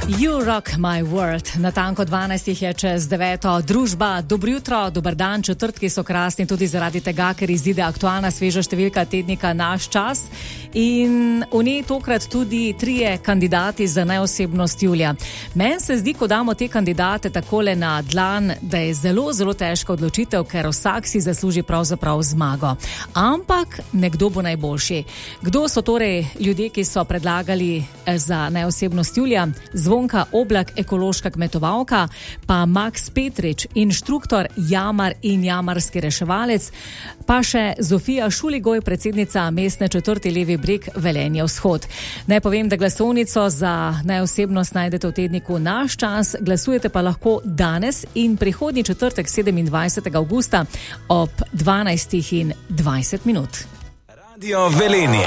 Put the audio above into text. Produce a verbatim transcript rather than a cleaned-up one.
You rock my world. Natanko dvanajst je čez deveto. Družba, dobro jutro, dober dan. Četrtki so krasni tudi zaradi tega, ker izide aktualna sveža številka tednika Naš čas. In v njej tokrat tudi trije kandidati za najosebnost julija. Meni se zdi, ko damo te kandidate takole na dlan, da je zelo, zelo težka odločitev, ker vsak si zasluži pravzaprav zmago. Ampak nekdo bo najboljši. Kdo so torej ljudje, ki so predlagali za najosebnost julija? Zvonka Oblak, ekološka kmetovalka, pa Max Petrič, inštruktor Jamar in jamarski reševalec, pa še Zofija Šuligoj, predsednica mestne četrti Levi breg Velenje vzhod. Naj povem, da glasovnico za najosebnost najdete v tedniku Naš čas, glasujete pa lahko danes in prihodnji četrtek sedemindvajsetega avgusta ob dvanajstih in dvajset minut. Radio Velenje.